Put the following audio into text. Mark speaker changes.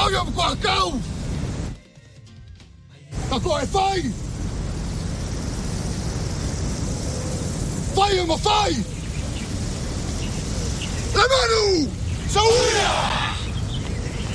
Speaker 1: Cau ia mo kua kau. Ka ko e whai. Whai o ma whai. Le manu! Sauia!